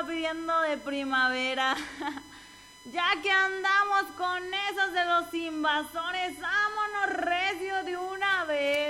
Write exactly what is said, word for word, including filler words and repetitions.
pidiendo de primavera. Ya que andamos con esas de los invasores, vámonos